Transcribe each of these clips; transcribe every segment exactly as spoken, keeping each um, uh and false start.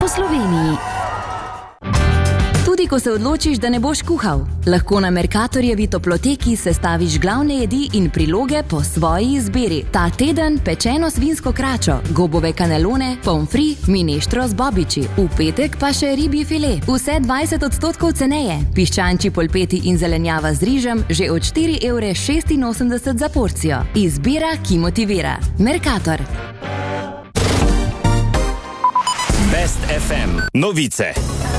po Sloveniji. Tudi ko se odločiš, da ne boš kuhal, lahko na Mercatorjevi toploteki sestaviš glavne jedi in priloge po svoji izbiri. Ta teden pečeno svinsko kračo, gobove kanelone, pomfri, mineštro z bobiči. V petek pa še ribji file. Vse dvajset odstotkov ceneje. Piščančji polpeti in zelenjava z rižem že od štiri evre šestinosemdeset za porcijo. Izbira, ki motivira. Mercator. Best ef em novice.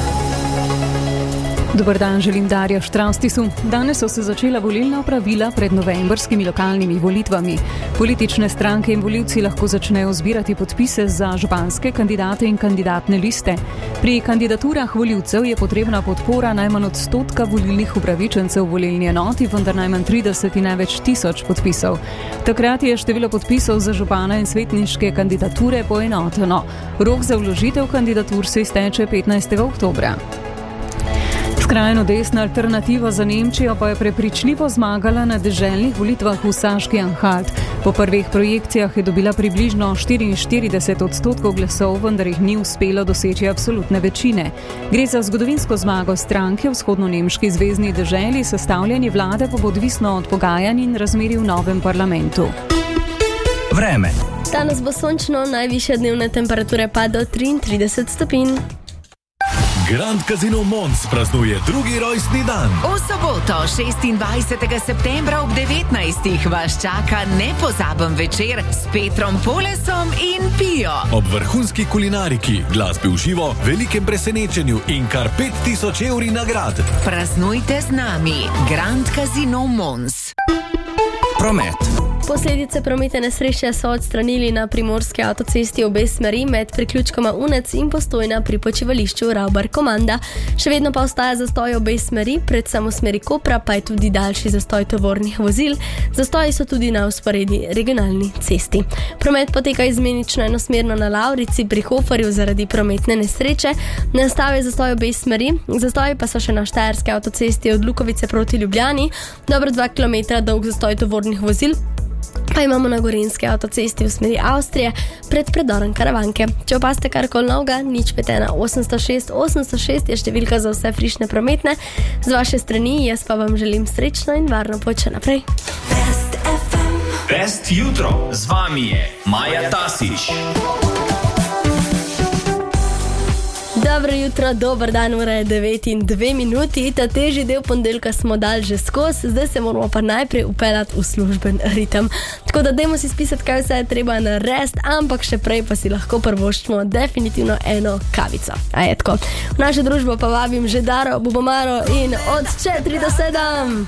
Dobar dan, želim Darja Štravstisu. Danes so se začela volilna opravila pred novembrskimi lokalnimi volitvami. Politične stranke in volivci lahko začnejo zbirati podpise za županske kandidate in kandidatne liste. Pri kandidaturah volivcev je potrebna podpora najmanj odstotka volilnih upravičencev v volilni enoti, vendar najmanj trideset in največ tisoč podpisov. Takrat je število podpisov za župana in svetniške kandidature poenoteno. Rok za vložitev kandidatur se izteče petnajstega oktobra. Skrajno desna alternativa za Nemčijo pa je prepričljivo zmagala na deželnih volitvah v Saški-Anhalt. Po prvih projekcijah je dobila približno štiriinštirideset odstotkov glasov, vendar jih ni uspelo doseči absolutne večine. Gre za zgodovinsko zmago stranke v vzhodno-nemški zvezni deželi, sestavljanje vlade pa bo odvisno od pogajanj in razmerij v novem parlamentu. Vreme. Danes bo sončno, najvišje dnevne temperature pa do triintrideset stopinj. Grand Casino Mons praznuje drugi rojstni dan. V soboto, šestindvajsetega septembra ob devetnajstih vas čaka nepozaben večer s Petrom Polesom in Pijo. Ob vrhunski kulinariki, glasbi v živo, velikem presenečenju in kar pet tisoč evri nagrad. Praznujte z nami. Grand Casino Mons. Promet. Posledice prometne nesreče so odstranili na primorski avtocesti obe smeri med priključkoma Unec in Postojna pri počivališču Ravbar-Komanda. Še vedno pa ostaja zastoj obe smeri, predvsem v smeri Kopra pa je tudi daljši zastoj tovornih vozil. Zastoji so tudi na vzporedni regionalni cesti. Promet poteka izmenično enosmerno na Lavrici pri Hoferju zaradi prometne nesreče. Nastal je zastoj obe smeri, zastoji pa so še na štajerski avtocesti od Lukovice proti Ljubljani, dobro dva kilometra dolg zastoj tovornih vozil. Pa imamo na gorenjski avtocesti v smeri Avstrije pred predorom Karavanke. Če opazite karkoli novega, nič pet ena osemsto šest osemsto šest je številka za vse frišne prometne. Z vaše strani jaz pa vam želim srečno in varno pot še naprej. Best ef em. Best jutro. Z vami je Maja Tasić. Dobro jutro, dober dan, ura je devet in dve minuti. Ta težji del ponedeljka smo dali že skozi, zdaj se moramo pa najprej upeljati v služben ritem. Tako da dajmo si spisati, kaj vse je treba narediti, ampak še prej pa si lahko prvoščimo definitivno eno kavico. A je tako. V našo družbo pa vabim že Daro Bubomaro in od četiri do sedem.